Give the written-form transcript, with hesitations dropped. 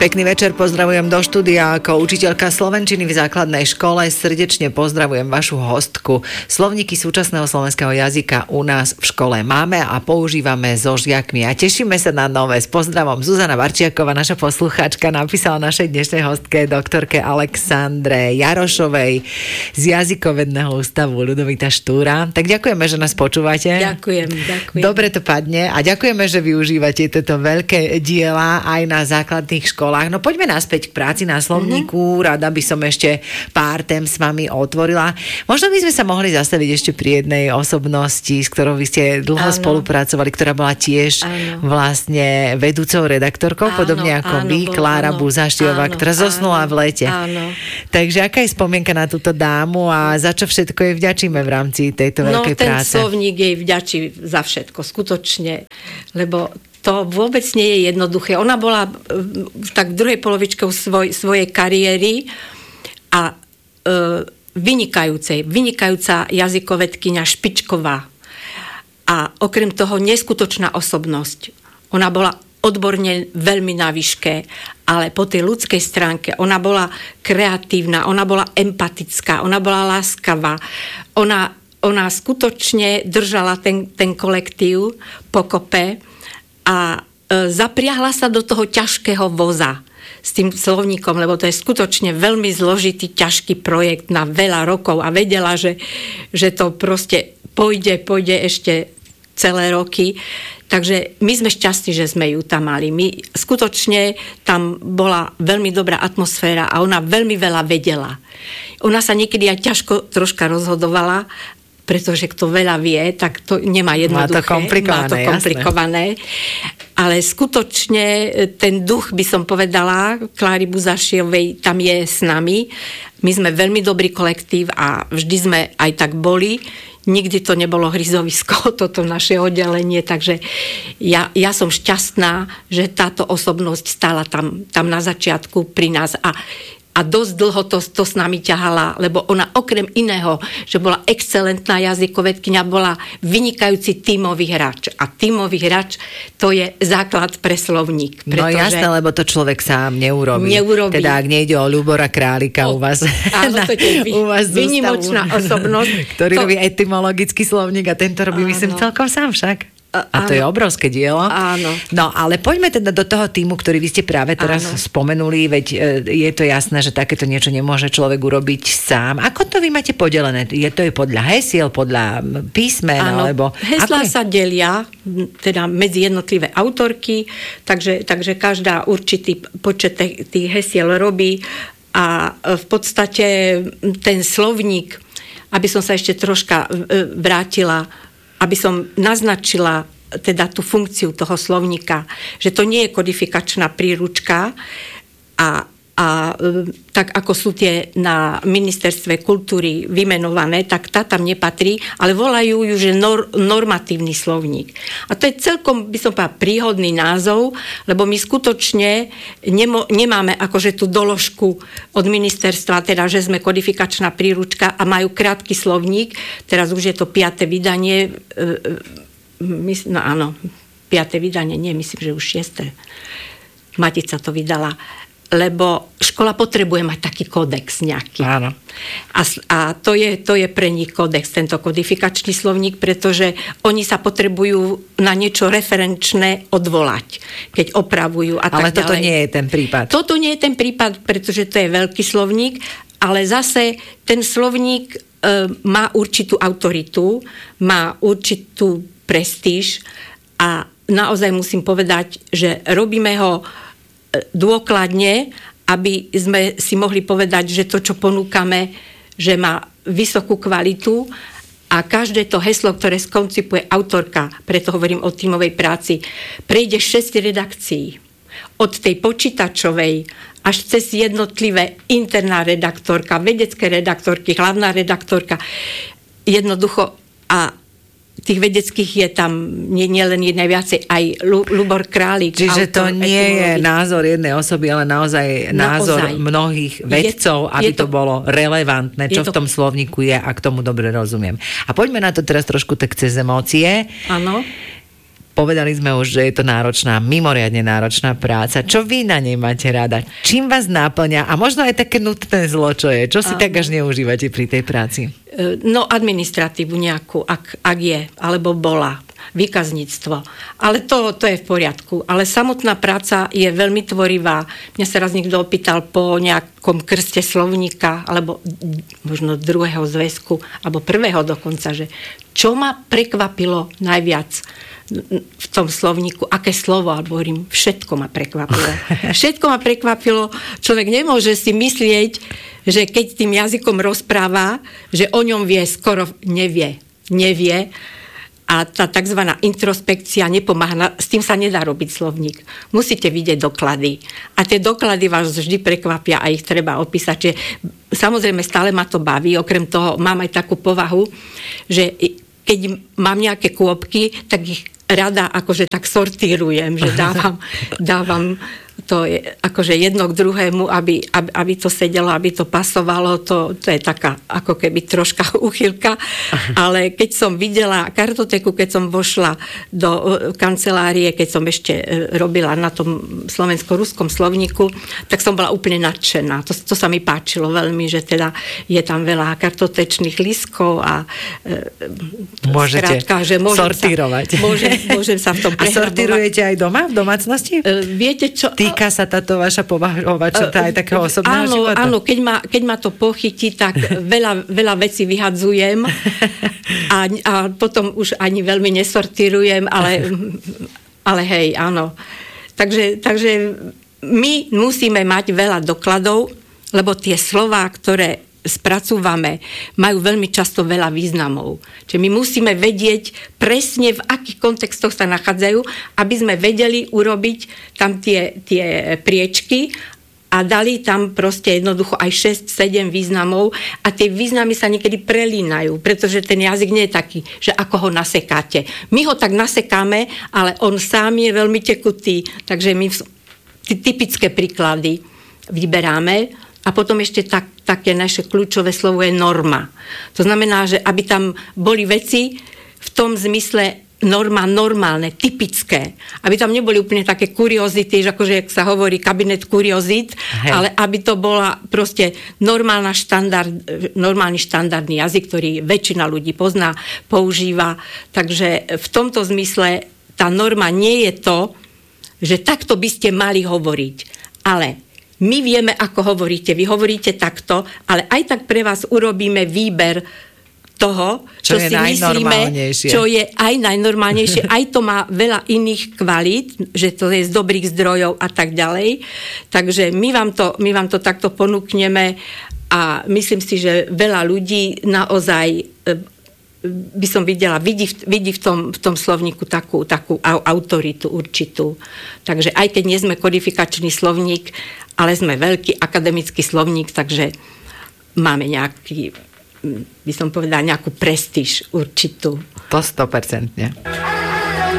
Pekný večer, pozdravujem do štúdia ako učiteľka slovenčiny v základnej škole. Srdečne pozdravujem vašu hostku. Slovníky súčasného slovenského jazyka u nás v škole máme a používame so žiakmi a tešíme sa na nové. S pozdravom Zuzana Barčiaková, naša poslucháčka, napísala našej dnešnej hostke doktorke Alexandre Jarošovej z Jazykovedného ústavu Ľudovita Štúra. Tak ďakujeme, že nás počúvate. Ďakujem. Dobre to padne a ďakujeme, že využívate tieto veľké diela aj na základných školách. No poďme naspäť k práci na slovníku. Rada by som ešte pár tém s vami otvorila. Možno by sme sa mohli zastaviť ešte pri jednej osobnosti, s ktorou vy ste dlho spolupracovali, ktorá bola tiež vlastne vedúcou redaktorkou, podobne ako vy, Klára Buzaštiová, ktorá zosnula v lete. Takže aká je spomienka na túto dámu a za čo všetko jej vďačíme v rámci tejto veľkej práce? Ten slovník jej vďačí za všetko, skutočne, lebo to vôbec nie je jednoduché. Ona bola tak v druhej polovičke svojej kariéry a vynikajúca jazykovedkyňa, špičková. A okrem toho neskutočná osobnosť. Ona bola odborne veľmi na výške, ale po tej ľudskej stránke ona bola kreatívna, ona bola empatická, ona bola láskavá. Ona skutočne držala ten kolektív pokope a zapriahla sa do toho ťažkého voza s tým slovníkom, lebo to je skutočne veľmi zložitý, ťažký projekt na veľa rokov a vedela, že to proste pôjde ešte celé roky. Takže my sme šťastní, že sme ju tam mali. Skutočne tam bola veľmi dobrá atmosféra a ona veľmi veľa vedela. Ona sa niekedy aj ťažko troška rozhodovala, pretože kto veľa vie, tak to nemá jednoduché. Má to komplikované. Ale skutočne ten duch, by som povedala, Kláry Buzašiovej tam je s nami. My sme veľmi dobrý kolektív a vždy sme aj tak boli. Nikdy to nebolo hryzovisko, toto naše oddelenie, takže ja som šťastná, že táto osobnosť stála tam na začiatku pri nás a dosť dlho to s nami ťahala, lebo ona okrem iného, že bola excelentná jazykovedkyňa, bola vynikajúci tímový hráč. A tímový hráč, to je základ pre slovník. No jasné, lebo to človek sám neurobí. Teda ak nejde o Ľubora Králika u vás. Áno, to je výnimočná osobnosť. Ktorý robí etymologický slovník a tento robí, myslím, celkom sám však. A to je obrovské dielo. Áno. No, ale poďme teda do toho týmu, ktorý vy ste práve teraz spomenuli, veď je to jasné, že takéto niečo nemôže človek urobiť sám. Ako to vy máte podelené? Je to podľa hesiel, podľa písmen, alebo... Heslá sa delia teda medzi jednotlivé autorky, takže každá určitý počet tých hesiel robí a v podstate ten slovník, aby som sa ešte troška vrátila, aby som naznačila teda tú funkciu toho slovníka, že to nie je kodifikačná príručka a tak ako sú tie na ministerstve kultúry vymenované, tak tá tam nepatrí, ale volajú ju, že normatívny slovník. A to je celkom, by som povedala, príhodný názov, lebo my skutočne nemáme akože tú doložku od ministerstva, teda, že sme kodifikačná príručka a majú krátky slovník. Teraz už je to 5. vydanie, no áno, 5. vydanie, nie, myslím, že už 6. Matica to vydala, lebo škola potrebuje mať taký kódex nejaký. Áno. A to je pre nich kódex, tento kodifikačný slovník, pretože oni sa potrebujú na niečo referenčné odvolať, keď opravujú a tak ďalej. Ale toto nie je ten prípad. Toto nie je ten prípad, pretože to je veľký slovník, ale zase ten slovník má určitú autoritu, má určitú prestíž a naozaj musím povedať, že robíme ho dôkladne, aby sme si mohli povedať, že to, čo ponúkame, že má vysokú kvalitu a každé to heslo, ktoré skoncipuje autorka, preto hovorím o tímovej práci, prejde 6 redakcií. Od tej počítačovej až cez jednotlivé interná redaktorka, vedecké redaktorky, hlavná redaktorka. Jednoducho a tých vedeckých je tam nielen jednej viacej, aj Ľubor Králik. Čiže to nie je názor jednej osoby, ale naozaj názor mnohých vedcov, aby to bolo relevantné, čo v tom slovníku je, ak tomu dobre rozumiem. A poďme na to teraz trošku tak cez emócie. Áno. Povedali sme už, že je to náročná, mimoriadne náročná práca. Čo vy na nej máte rada? Čím vás náplňa? A možno aj také nutné zlo, čo je? Čo si tak až neužívate pri tej práci? No, administratívu nejakú, ak je, alebo bola. Výkazníctvo. Ale to je v poriadku. Ale samotná práca je veľmi tvorivá. Mňa sa raz niekto opýtal po nejakom krste slovníka, alebo možno druhého zväzku, alebo prvého dokonca, že čo ma prekvapilo najviac v tom slovníku, aké slovo, alebo hovorím, všetko ma prekvapilo. Všetko ma prekvapilo. Človek nemôže si myslieť, že keď tým jazykom rozpráva, že o ňom vie, skoro nevie. A tá tzv. Introspekcia nepomáha. S tým sa nedá robiť slovník. Musíte vidieť doklady. A tie doklady vás vždy prekvapia a ich treba opísať. Čiže samozrejme stále ma to baví. Okrem toho mám aj takú povahu, že keď mám nejaké kôpky, tak ich rada akože tak sortírujem, že dávam to je akože jedno k druhému, aby to sedelo, aby to pasovalo, to je taká ako keby troška úchylka, ale keď som videla kartoteku, keď som vošla do kancelárie, keď som ešte robila na tom slovensko-ruskom slovníku, tak som bola úplne nadšená. To sa mi páčilo veľmi, že teda je tam veľa kartotečných lístkov a môžete skrátka, že sortírovať. Môžem sa v tom prehrabovať. A sortírujete aj doma, v domácnosti? Viete čo? Týka sa táto vaša povahovačota aj takého osobného života? Áno, keď ma to pochytí, tak veľa vecí vyhadzujem a potom už ani veľmi nesortírujem, ale hej, áno. Takže my musíme mať veľa dokladov, lebo tie slová, ktoré spracúvame, majú veľmi často veľa významov. Čiže my musíme vedieť presne, v akých kontextoch sa nachádzajú, aby sme vedeli urobiť tam tie priečky a dali tam proste jednoducho aj 6-7 významov a tie významy sa niekedy prelínajú, pretože ten jazyk nie je taký, že ako ho nasekáte. My ho tak nasekáme, ale on sám je veľmi tekutý, takže my typické príklady vyberáme. A potom ešte také naše kľúčové slovo je norma. To znamená, že aby tam boli veci v tom zmysle normálne, typické. Aby tam neboli úplne také kuriozity, že akože, jak sa hovorí, kabinet kuriozít, ale aby to bola proste normálny štandardný jazyk, ktorý väčšina ľudí pozná, používa. Takže v tomto zmysle tá norma nie je to, že takto by ste mali hovoriť. Ale my vieme, ako hovoríte. Vy hovoríte takto, ale aj tak pre vás urobíme výber toho, čo si myslíme, čo je aj najnormálnejšie. Aj to má veľa iných kvalít, že to je z dobrých zdrojov a tak ďalej. Takže my vám to takto ponúkneme a myslím si, že veľa ľudí naozaj by som videla, vidí v tom slovníku takú autoritu určitú. Takže aj keď nie sme kodifikačný slovník, ale sme veľký akademický slovník, takže máme nejaký, by som povedala, nejakú prestíž určitú. To 100%.